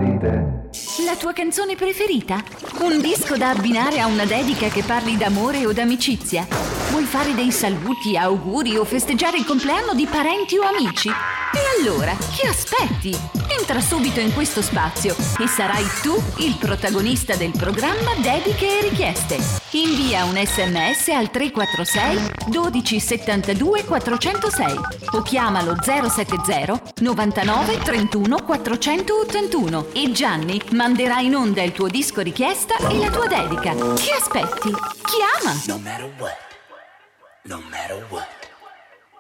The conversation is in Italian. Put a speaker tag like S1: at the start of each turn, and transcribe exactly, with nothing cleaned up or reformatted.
S1: Marite.
S2: La tua canzone preferita? Un disco da abbinare a una dedica che parli d'amore o d'amicizia? Vuoi fare dei saluti, auguri o festeggiare il compleanno di parenti o amici? E allora, che aspetti? Entra subito in questo spazio e sarai tu il protagonista del programma Dediche e Richieste. Invia un sms al tre quattro sei dodici settantadue quattrocentosei o chiamalo zero sette zero novantanove trentuno quattrocentottantuno e Gianni manderà in onda il tuo disco richiesta e la tua dedica. Che aspetti? Chiama!
S3: No matter what, no matter what.